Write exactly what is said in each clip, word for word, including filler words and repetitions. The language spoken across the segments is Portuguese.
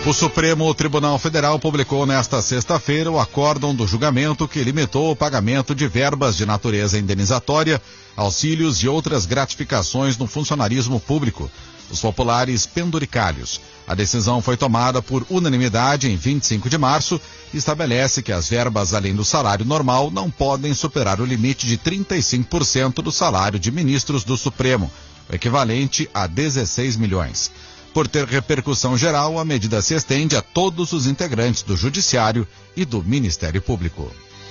O Supremo Tribunal Federal publicou nesta sexta-feira o acórdão do julgamento que limitou o pagamento de verbas de natureza indenizatória, auxílios e outras gratificações no funcionarismo público, os populares penduricalhos. A decisão foi tomada por unanimidade em vinte e cinco de março e estabelece que as verbas além do salário normal não podem superar o limite de trinta e cinco por cento do salário de ministros do Supremo, o equivalente a dezesseis milhões. Por ter repercussão geral, a medida se estende a todos os integrantes do Judiciário e do Ministério Público.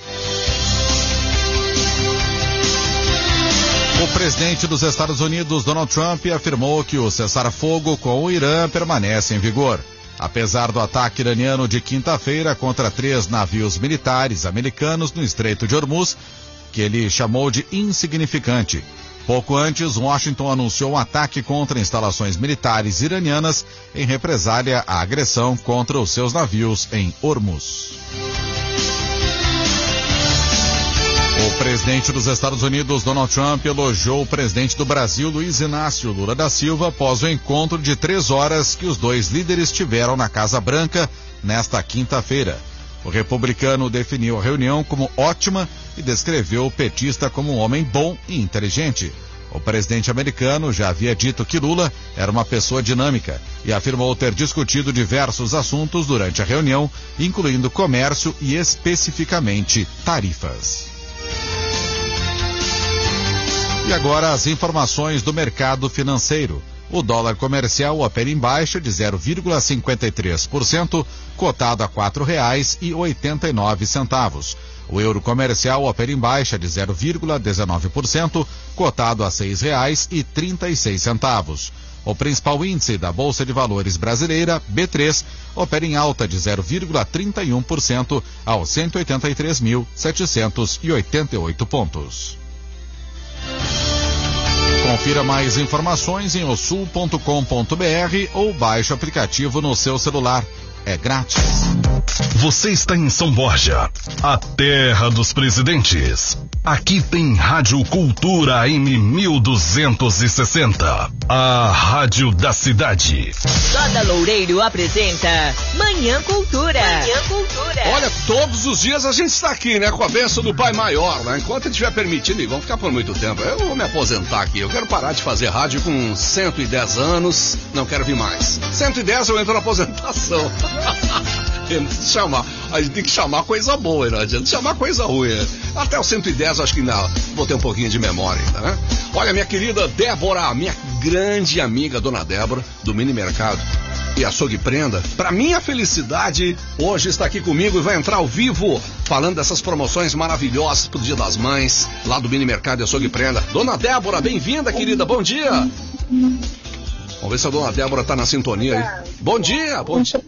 O presidente dos Estados Unidos, Donald Trump, afirmou que o cessar-fogo com o Irã permanece em vigor. Apesar do ataque iraniano de quinta-feira contra três navios militares americanos no Estreito de Hormuz, que ele chamou de insignificante. Pouco antes, Washington anunciou um ataque contra instalações militares iranianas em represália à agressão contra os seus navios em Hormuz. O presidente dos Estados Unidos, Donald Trump, elogiou o presidente do Brasil, Luiz Inácio Lula da Silva, após o encontro de três horas que os dois líderes tiveram na Casa Branca nesta quinta-feira. O republicano definiu a reunião como ótima e descreveu o petista como um homem bom e inteligente. O presidente americano já havia dito que Lula era uma pessoa dinâmica e afirmou ter discutido diversos assuntos durante a reunião, incluindo comércio e especificamente tarifas. E agora as informações do mercado financeiro. O dólar comercial opera em baixa de zero vírgula cinquenta e três por cento, cotado a quatro reais e oitenta e nove centavos. O euro comercial opera em baixa de zero vírgula dezenove por cento, cotado a seis reais e trinta e seis centavos. O principal índice da Bolsa de Valores brasileira, B três, opera em alta de zero vírgula trinta e um por cento aos cento e oitenta e três mil, setecentos e oitenta e oito pontos. Confira mais informações em osul ponto com ponto br ou baixe o aplicativo no seu celular. É grátis. Você está em São Borja, a terra dos presidentes. Aqui tem Rádio Cultura M mil duzentos e sessenta, a rádio da cidade. Toda Loureiro apresenta Manhã Cultura. Manhã Cultura. Olha, todos os dias a gente está aqui, né, com a bênção do Pai Maior, né? Enquanto ele estiver permitindo, e vamos ficar por muito tempo. Eu não vou me aposentar aqui, eu quero parar de fazer rádio com cento e dez anos, não quero vir mais. cento e dez eu entro na aposentação. Tem que chamar, a gente tem que chamar coisa boa, não adianta chamar coisa ruim. Né? Até os cento e dez acho que ainda vou ter um pouquinho de memória ainda, né? Olha, minha querida Débora, minha grande amiga Dona Débora, do Mini Mercado e Açougue Prenda, pra minha felicidade, hoje está aqui comigo e vai entrar ao vivo falando dessas promoções maravilhosas pro Dia das Mães, lá do Mini Mercado e Açougue Prenda. Dona Débora, bem-vinda, querida, bom dia. Vamos ver se a Dona Débora tá na sintonia aí. Bom dia, bom dia.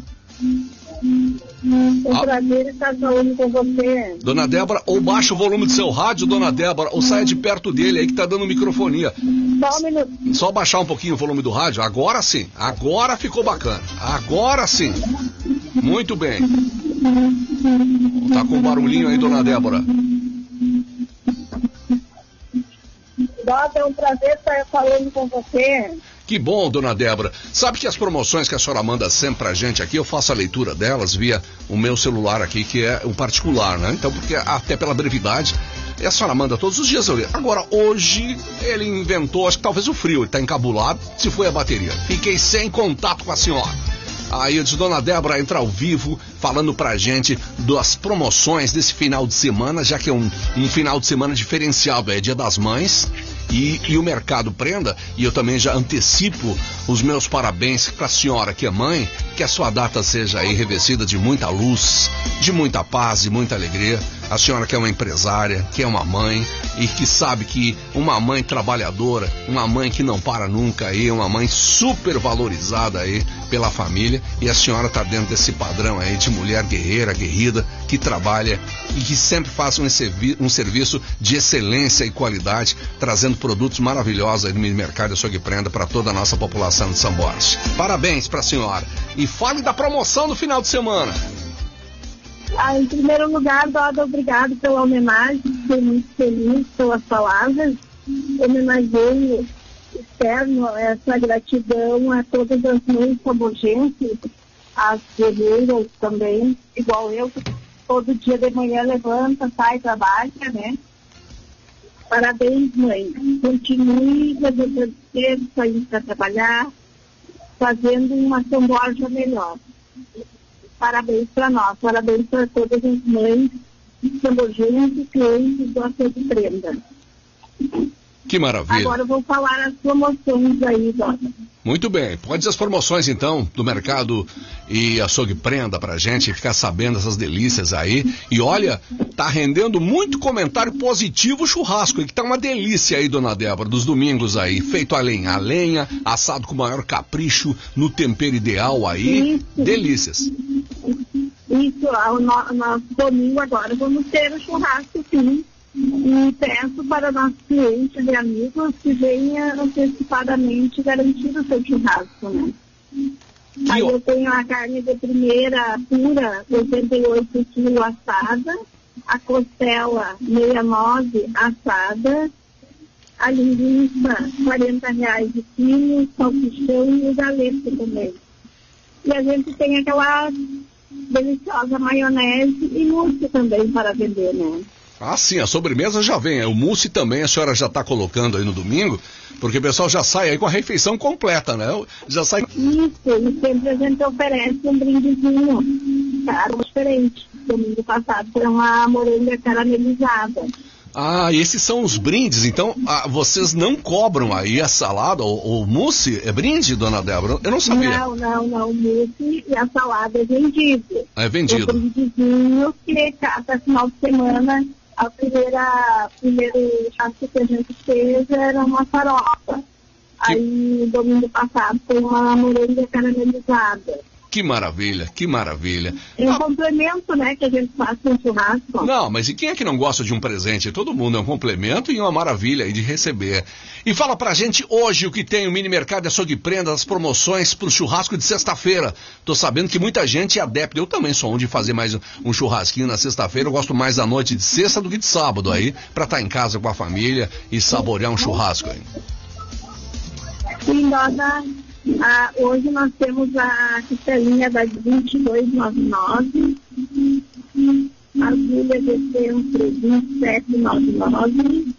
Um ah. prazer estar falando com você. Dona Débora, ou baixa o volume do seu rádio, Dona Débora, ou saia de perto dele aí que tá dando microfonia. Só um minuto. Só baixar um pouquinho o volume do rádio. Agora sim, agora ficou bacana. Agora sim. Muito bem. Tá com barulhinho aí, Dona Débora. Dota, é um prazer estar falando com você. Que bom, Dona Débora. Sabe que as promoções que a senhora manda sempre pra gente aqui, eu faço a leitura delas via o meu celular aqui, que é o particular, né? Então, porque até pela brevidade, a senhora manda todos os dias eu leio. Agora, hoje, ele inventou, acho que talvez o frio, ele tá encabulado, se foi a bateria. Fiquei sem contato com a senhora. Aí eu disse, Dona Débora, entra ao vivo, falando pra gente das promoções desse final de semana, já que é um, um final de semana diferenciado, é Dia das Mães. E, e o Mercado Prenda, e eu também já antecipo os meus parabéns para a senhora que é mãe, que a sua data seja aí revestida de muita luz, de muita paz e muita alegria. A senhora que é uma empresária, que é uma mãe e que sabe que uma mãe trabalhadora, uma mãe que não para nunca aí, uma mãe super valorizada aí pela família, e a senhora está dentro desse padrão aí de mulher guerreira, aguerrida, que trabalha e que sempre faz um, servi- um serviço de excelência e qualidade, trazendo produtos maravilhosos aí no Mercado Açougue Prenda para toda a nossa população de São Borja. Parabéns para a senhora. E fale da promoção do final de semana. Ah, em primeiro lugar, Doda, obrigado pela homenagem, fiquei muito feliz pelas palavras. Homenageei, externo essa gratidão a todas as mães sabojenses, as guerreiras também, igual eu, que todo dia de manhã levanta, sai, trabalha, né? Parabéns, mãe. Continue fazendo cedo, saindo para trabalhar, fazendo uma São Borja melhor. Parabéns para nós, parabéns para todas as mães, samborjenses e clientes do Açougue de Prenda. Que maravilha. Agora eu vou falar as promoções aí, Dona. Muito bem, pode dizer as promoções então do mercado e Açougue Prenda pra gente ficar sabendo essas delícias aí. E olha, tá rendendo muito comentário positivo o churrasco, que tá uma delícia aí, dona Débora, dos domingos aí, feito a lenha, a lenha, assado com o maior capricho, no tempero ideal aí, Isso. delícias. Isso, o no, nosso domingo agora vamos ter o churrasco, sim. E peço para nossos clientes e amigos que venham antecipadamente garantir o seu churrasco, né? Que Aí ó- eu tenho a carne de primeira pura, oitenta e oito quilos assada, a costela sessenta e nove assada, a linguiça quarenta reais o quilo, salsichão e o galeto também. E a gente tem aquela deliciosa maionese e mousse também para vender, né? Ah, sim, a sobremesa já vem. O mousse também a senhora já está colocando aí no domingo, porque o pessoal já sai aí com a refeição completa, né? Já sai... Isso, e sempre a gente oferece um brindezinho, caro, diferente. Domingo passado foi uma moranga caramelizada. Ah, esses são os brindes, então ah, vocês não cobram aí a salada ou o mousse? É brinde, dona Débora? Eu não sabia. Não, não, não, o mousse e a salada é vendido. É vendido. O brindezinho que cada final de semana, a primeira, primeiro churrasco que a gente fez era uma farofa. Aí, domingo passado, foi uma moranga caramelizada. Que maravilha, que maravilha. É um Ah, complemento, né, que a gente faz com o churrasco. não, mas e quem é que não gosta de um presente? Todo mundo é um complemento e uma maravilha aí de receber. E fala pra gente hoje o que tem o Mini Mercado e Açougue Prenda, as promoções pro churrasco de sexta-feira. Tô sabendo que muita gente é adepta, eu também sou um de fazer mais um, um churrasquinho na sexta-feira, eu gosto mais da noite de sexta do que de sábado aí, pra estar em casa com a família e saborear um churrasco aí. E nós, a, a, hoje nós temos a costelinha da vinte e dois reais e noventa e nove, a agulha de centro vinte e sete reais e noventa e nove,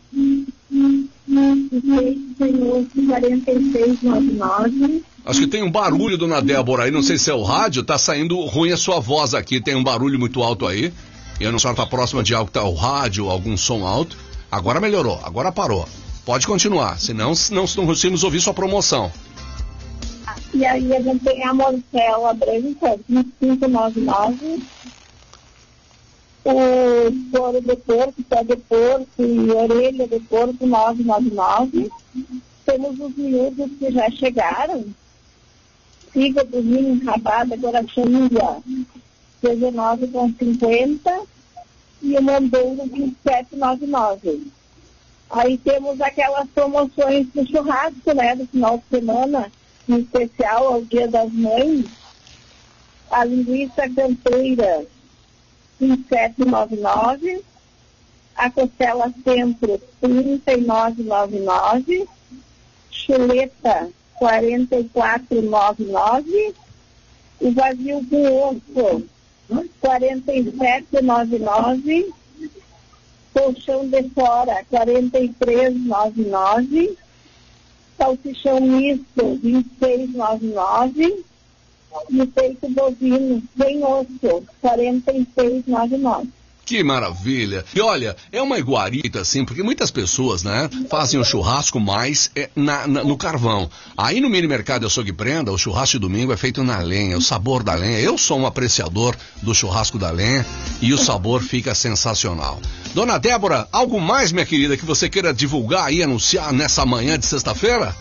o peito sem osso quarenta e seis reais e noventa e nove. Acho que tem um barulho, dona Débora, aí, não sei se é o rádio, tá saindo ruim a sua voz aqui, tem um barulho muito alto aí. E eu não sei se tá próxima de algo que tá o rádio, algum som alto. Agora melhorou, agora parou. Pode continuar, senão não, não conseguimos ouvir sua promoção. E aí a gente tem a morcela branca, vinte e cinco reais e noventa e nove. O couro de porco, pé de porco e orelha de porco, nove reais e noventa e nove. Temos os miúdos que já chegaram. Fígado, vinho, rabada, coraçãozinha, dezenove reais e cinquenta centavos. E o mandouro, vinte e sete reais e noventa e nove centavos. Aí temos aquelas promoções do churrasco, né, do final de semana, em especial ao Dia das Mães. A linguiça campeira, vinte e sete reais e noventa e nove centavos. A costela centro, trinta e nove reais e noventa e nove centavos. Chuleta, quarenta e quatro reais e noventa e nove centavos. O vazio com osso, quarenta e sete reais e noventa e nove centavos. Colchão de fora, quarenta e três reais e noventa e nove centavos. Salsichão misto, vinte e seis reais e noventa e nove centavos. E o peito bovino, sem osso, quarenta e seis reais e noventa e nove centavos. Que maravilha! E olha, é uma iguarita assim, porque muitas pessoas, né, fazem o churrasco mais é, na, na, no carvão. Aí no Mini Mercado Açougue Prenda, o churrasco de domingo é feito na lenha, o sabor da lenha. Eu sou um apreciador do churrasco da lenha e o sabor fica sensacional. Dona Débora, algo mais, minha querida, que você queira divulgar e anunciar nessa manhã de sexta-feira?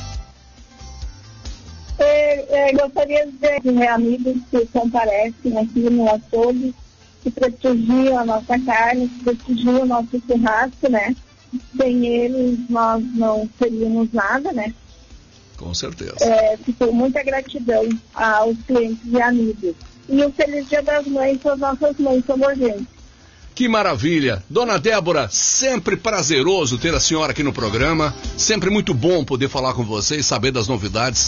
É, é, gostaria de dizer que amigos que comparecem aqui no açougue, que prestigiam a nossa carne, que prestigiam o nosso churrasco, né? Sem eles nós não seríamos nada, né? Com certeza. É, ficou muita gratidão aos clientes e amigos. E um feliz Dia das Mães para as nossas mães samborjenses. Que maravilha! Dona Débora, sempre prazeroso ter a senhora aqui no programa, sempre muito bom poder falar com você e saber das novidades